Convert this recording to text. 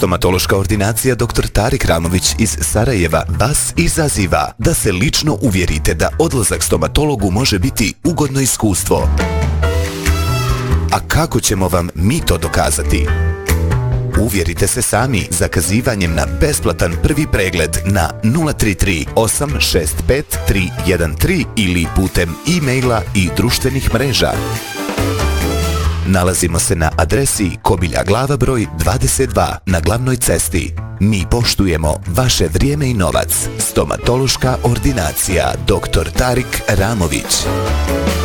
Stomatološka ordinacija dr. Tarik Ramović iz Sarajeva vas izaziva da se lično uvjerite da odlazak stomatologu može biti ugodno iskustvo. A kako ćemo vam mi to dokazati? Uvjerite se sami zakazivanjem na besplatan prvi pregled na 033 865 313 ili putem e-maila i društvenih mreža. Nalazimo se na adresi Kobilja Glava broj 22 na glavnoj cesti. Mi poštujemo vaše vrijeme i novac. Stomatološka ordinacija dr. Tarik Ramović.